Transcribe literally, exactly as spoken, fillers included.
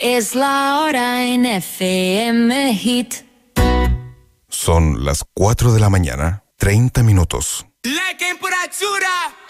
Es la hora en F M Hit. Son las cuatro de la mañana, treinta minutos. La temperatura